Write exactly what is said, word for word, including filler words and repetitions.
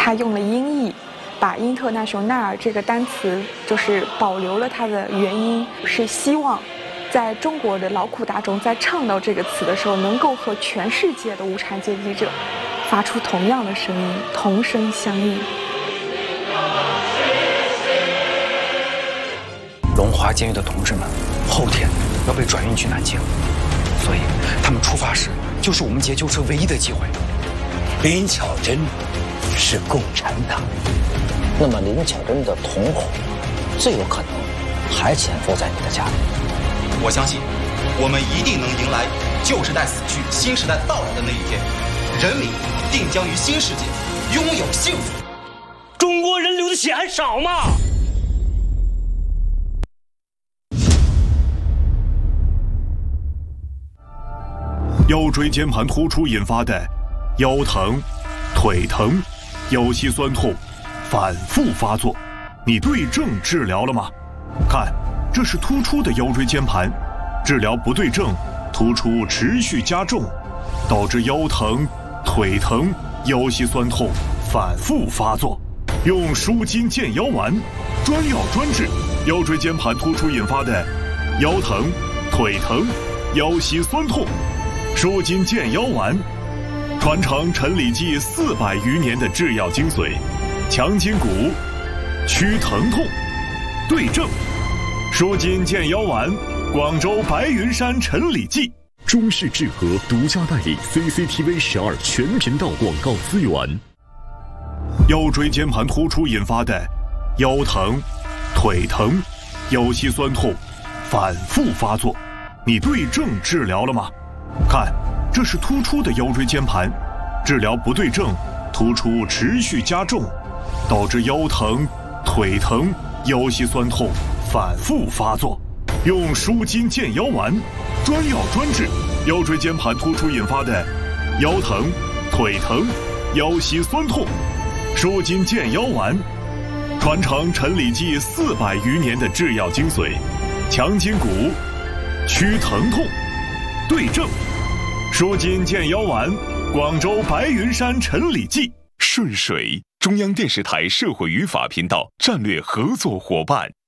他用了音译，把因特纳雄奈尔这个单词就是保留了它的原音，是希望在中国的劳苦大众在倡导这个词的时候，能够和全世界的无产阶级者发出同样的声音，同声相应。 龙华监狱的同志们后天要被转运去南京，所以他们出发时就是我们劫囚车唯一的机会。 林巧珍是共产党， 那么林巧珍的同伙最有可能还潜伏在你的家里。 我相信我们一定能迎来旧时代死去新时代到来的那一天，人民定将于新世界拥有幸福。 中国人流的血还少吗？ 腰椎间盘突出引发的腰疼、腿疼、腰膝酸痛反复发作，你对症治疗了吗？看，这是突出的腰椎间盘，治疗不对症，突出持续加重，导致腰疼、腿疼、腰膝酸痛反复发作。用舒筋健腰丸，专药专治腰椎间盘突出引发的腰疼、腿疼、腰膝酸痛。舒筋健腰丸，传承陈李济四百余年的制药精髓，强筋骨，祛疼痛，对症。舒筋健腰丸，广州白云山陈李济。 中式制和独家代理 C C T V 十二全频道广告资源。 腰椎间盘突出引发的腰疼、腿疼、腰膝酸痛反复发作，你对症治疗了吗？看，这是突出的腰椎间盘，治疗不对症，突出持续加重，导致腰疼、腿疼、腰膝酸痛反复发作。用舒筋健腰丸，专药专治腰椎间盘突出引发的腰疼、腿疼、腰膝酸痛。舒筋健腰丸，传承陈李济四百余年的制药精髓，强筋骨，祛疼痛，对症。舒筋健腰丸，广州白云山陈李济。 顺水，中央电视台社会与法频道战略合作伙伴。